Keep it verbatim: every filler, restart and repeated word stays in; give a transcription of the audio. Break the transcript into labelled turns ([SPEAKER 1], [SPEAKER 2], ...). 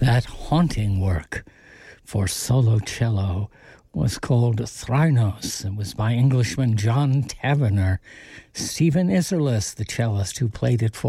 [SPEAKER 1] That haunting work for solo cello was called Thrynos. It was by Englishman John Taverner. Stephen Isserlis, the cellist who played it for